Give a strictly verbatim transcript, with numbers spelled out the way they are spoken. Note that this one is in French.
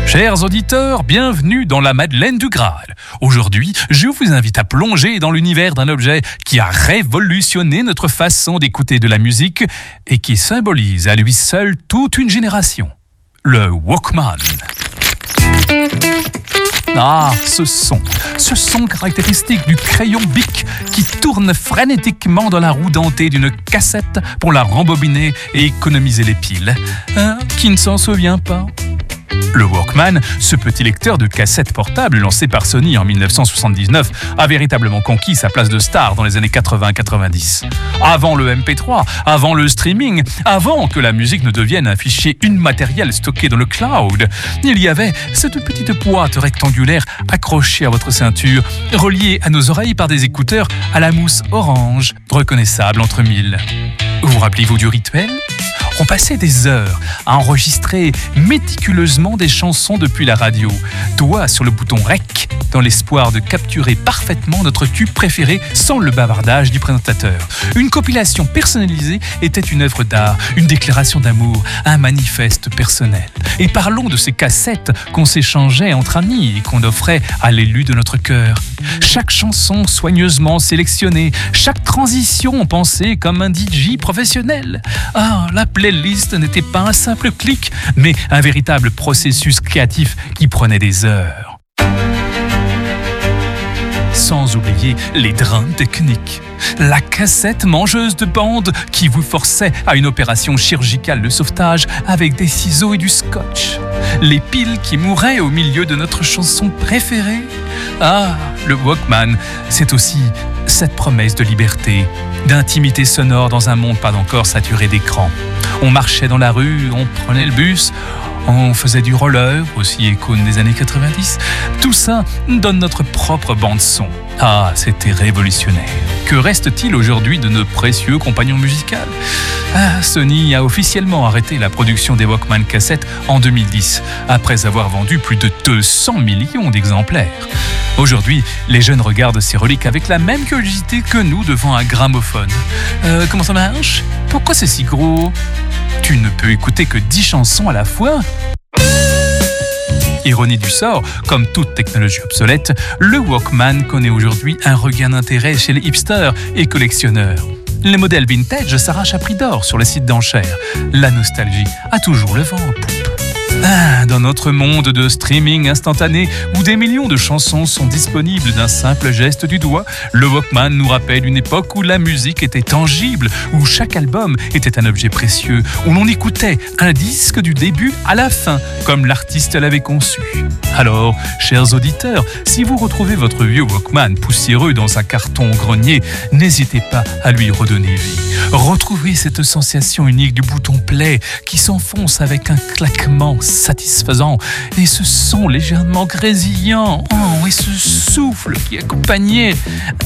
Chers auditeurs, bienvenue dans la Madeleine du Graal. Aujourd'hui, je vous invite à plonger dans l'univers d'un objet qui a révolutionné notre façon d'écouter de la musique et qui symbolise à lui seul toute une génération. Le Walkman. Ah, ce son, ce son caractéristique du crayon Bic qui tourne frénétiquement dans la roue dentée d'une cassette pour la rembobiner et économiser les piles. Hein, qui ne s'en souvient pas ? Le Walkman, ce petit lecteur de cassettes portables lancé par Sony en dix-neuf cent soixante-dix-neuf, a véritablement conquis sa place de star dans les années quatre-vingts quatre-vingt-dix. Avant le M P trois, avant le streaming, avant que la musique ne devienne un fichier immatériel stocké dans le cloud, il y avait cette petite boîte rectangulaire accrochée à votre ceinture, reliée à nos oreilles par des écouteurs à la mousse orange, reconnaissable entre mille. Vous rappelez-vous du rituel ? On passait des heures à enregistrer méticuleusement des chansons depuis la radio, doigt sur le bouton Rec, dans l'espoir de capturer parfaitement notre tube préféré sans le bavardage du présentateur. Une compilation personnalisée était une œuvre d'art, une déclaration d'amour, un manifeste personnel. Et parlons de ces cassettes qu'on s'échangeait entre amis et qu'on offrait à l'élu de notre cœur. Chaque chanson soigneusement sélectionnée, chaque transition pensée comme un D J professionnel. Ah, la playlist n'était pas un simple clic, mais un véritable processus créatif qui prenait des heures. Sans oublier les drames techniques. La cassette mangeuse de bande qui vous forçait à une opération chirurgicale de sauvetage avec des ciseaux et du scotch. Les piles qui mouraient au milieu de notre chanson préférée. Ah, le Walkman, c'est aussi cette promesse de liberté, d'intimité sonore dans un monde pas encore saturé d'écran. On marchait dans la rue, on prenait le bus, on faisait du roller, aussi icône des années quatre-vingt-dix. Tout ça donne notre propre bande-son. Ah, c'était révolutionnaire. Que reste-t-il aujourd'hui de nos précieux compagnons musicaux ? Ah, Sony a officiellement arrêté la production des Walkman cassettes en deux mille dix, après avoir vendu plus de deux cents millions d'exemplaires. Aujourd'hui, les jeunes regardent ces reliques avec la même curiosité que nous devant un gramophone. Euh, comment ça marche ? Pourquoi c'est si gros ? Tu ne peux écouter que dix chansons à la fois ? Ironie du sort, comme toute technologie obsolète, le Walkman connaît aujourd'hui un regain d'intérêt chez les hipsters et collectionneurs. Les modèles vintage s'arrachent à prix d'or sur les sites d'enchères. La nostalgie a toujours le vent en poupe. Ah, dans notre monde de streaming instantané où des millions de chansons sont disponibles d'un simple geste du doigt, le Walkman nous rappelle une époque où la musique était tangible, où chaque album était un objet précieux, où l'on écoutait un disque du début à la fin, comme l'artiste l'avait conçu. Alors, chers auditeurs, si vous retrouvez votre vieux Walkman poussiéreux dans un carton grenier, n'hésitez pas à lui redonner vie. Retrouvez cette sensation unique du bouton play qui s'enfonce avec un claquement satisfaisant et ce son légèrement grésillant, oh, et ce souffle qui accompagnait